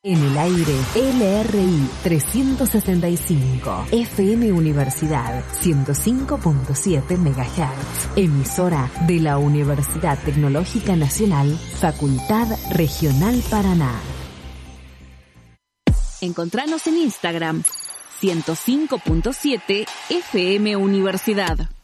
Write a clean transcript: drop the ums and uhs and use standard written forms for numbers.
En el aire, LRI 365, FM Universidad 105.7 MHz, emisora de la Universidad Tecnológica Nacional, Facultad Regional Paraná. Encontranos en Instagram 105.7 FM Universidad.